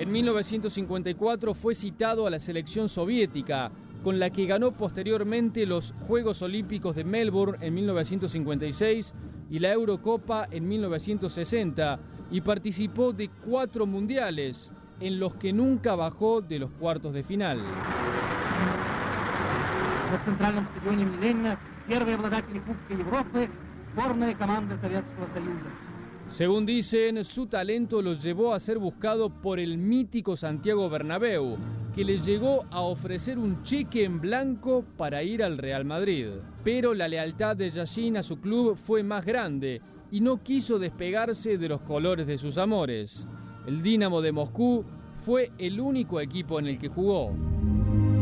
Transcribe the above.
En 1954 fue citado a la selección soviética, con la que ganó posteriormente los Juegos Olímpicos de Melbourne en 1956 y la Eurocopa en 1960, y participó de 4 mundiales, en los que nunca bajó de los cuartos de final. На центральном стадионе имени Ленина первые обладатели Кубка Европы, сборная команда Советского Союза. Según dicen, su talento lo llevó a ser buscado por el mítico Santiago Bernabéu, que le llegó a ofrecer un cheque en blanco para ir al Real Madrid. Pero la lealtad de Yashin a su club fue más grande y no quiso despegarse de los colores de sus amores. El Dinamo de Moscú fue el único equipo en el que jugó.